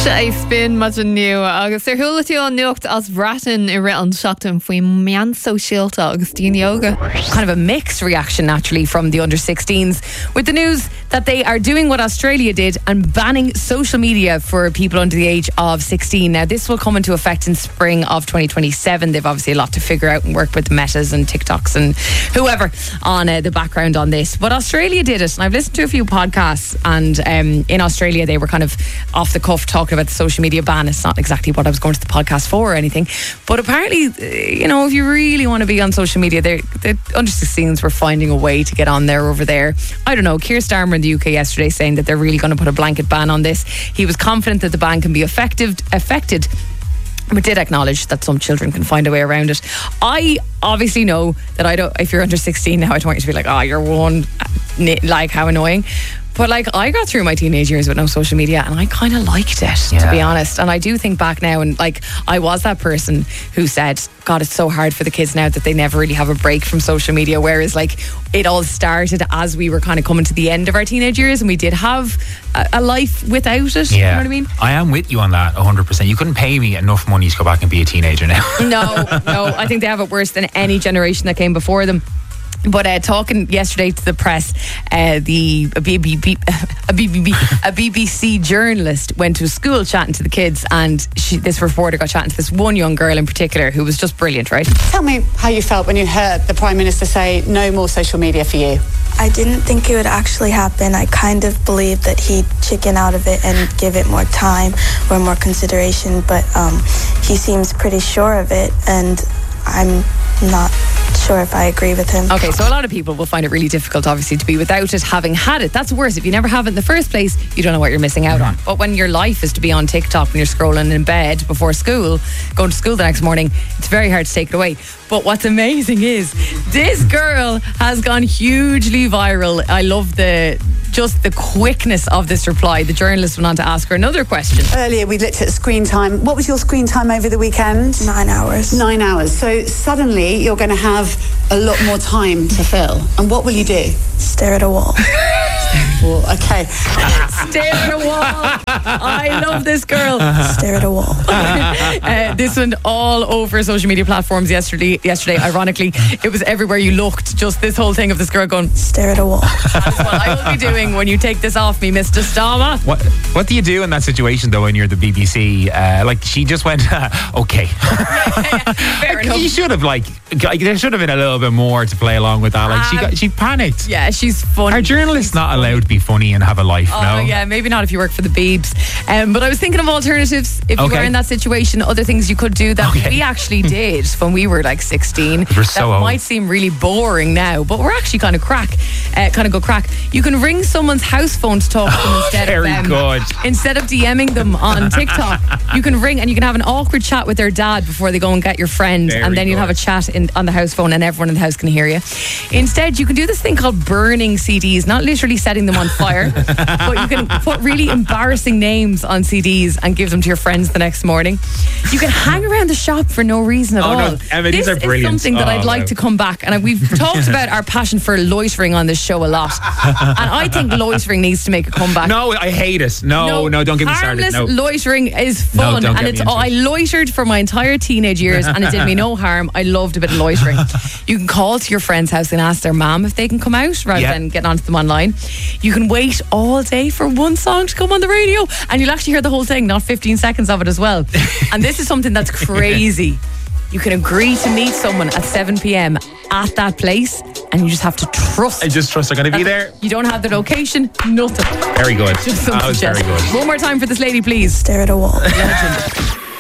sé spin much new agus thula tú an nucht as bratan I rit an seachtain faoi mean sosialta agus tíine yoga. Kind of a mixed reaction naturally from the under-16s with the news that they are doing what Australia did and banning social media for people under the age of 16. Now this will come into effect in spring of 2027. They've obviously a lot to figure out and work with Metas and TikToks and whoever on the background on this. But Australia did it, and I've listened to a few podcasts, and in Australia they were kind of off the cuff talking about the social media ban. It's not exactly what I was going to the podcast for or anything, but apparently, you know, if you really want to be on social media, the under-16s were finding a way to get on there over there. I don't know, Keir Starmer in the UK yesterday saying that they're really going to put a blanket ban on this. He was confident that the ban can be affected, but did acknowledge that some children can find a way around it. I obviously know that if you're under 16 now, I don't want you to be like, oh, you're one, like, how annoying. But like, I got through my teenage years with no social media and I kind of liked it, to be honest. And I do think back now, and like, I was that person who said, God, it's so hard for the kids now that they never really have a break from social media. Whereas like, it all started as we were kind of coming to the end of our teenage years and we did have a life without it. You know what I mean? I am with you on that 100%. You couldn't pay me enough money to go back and be a teenager now. No, I think they have it worse than any generation that came before them. But talking yesterday to the press, a BBC journalist went to a school chatting to the kids, and this reporter got chatting to this one young girl in particular who was just brilliant, right? Tell me how you felt when you heard the Prime Minister say no more social media for you. I didn't think it would actually happen. I kind of believed that he'd chicken out of it and give it more time or more consideration, but he seems pretty sure of it, and I'm not sure if I agree with him. Okay, so a lot of people will find it really difficult, obviously, to be without it, having had it. That's worse. If you never have it in the first place, you don't know what you're missing out on. But when your life is to be on TikTok when you're scrolling in bed before school, going to school the next morning, it's very hard to take it away. But what's amazing is this girl has gone hugely viral. I love just the quickness of this reply. The journalist went on to ask her another question. Earlier we looked at screen time. What was your screen time over the weekend? 9 hours. 9 hours. So suddenly you're going to have a lot more time to fill. And what will you do? Stare at a wall. Okay. Stare at a wall. I love this girl. Stare at a wall. This went all over social media platforms yesterday. Ironically, it was everywhere you looked. Just this whole thing of this girl going, stare at a wall. That's what I will be doing when you take this off me, Mr. Starmer. What do you do in that situation though when you're the BBC? Like, she just went, okay. Fair enough. You should have there should have been a little bit more to play along with that. Like, she panicked. Yeah, she's funny. Are journalists not allowed to be funny and have a life? Oh, yeah, maybe not if you work for the Beebs. But I was thinking of alternatives if you were in that situation, other things you could do that we actually did when we were like 16. We're so old. Might seem really boring now, but we're actually kind of crack. You can ring someone's house phone to talk to them instead of them. Good. Instead of DMing them on TikTok, you can ring and you can have an awkward chat with their dad before they go and get your friend, and then you'll have a chat on the house phone and everyone in the house can hear you. Instead, you can do this thing called burning CDs, not literally setting them on fire, but you can put really embarrassing names on CDs and give them to your friends the next morning. You can hang around the shop for no reason at all. No, Emma, these are brilliant. This is something that I'd like to come back, and we've talked about our passion for loitering on this show a lot, and I think loitering needs to make a comeback. No, I hate it. No, don't get me started. Harmless loitering is fun, and I loitered for my entire teenage years and it did me no harm. I loved a bit of loitering. You can call to your friend's house and ask their mom if they can come out rather than getting onto them online. You can wait all day for one song to come on the radio and you'll actually hear the whole thing, not 15 seconds of it as well. And this is something that's crazy. You can agree to meet someone at 7 p.m. at that place and you just have to trust. I just trust they're going to be there. You don't have the location, nothing. Very good. Just that was very good. One more time for this lady, please. Stare at a wall. Legend.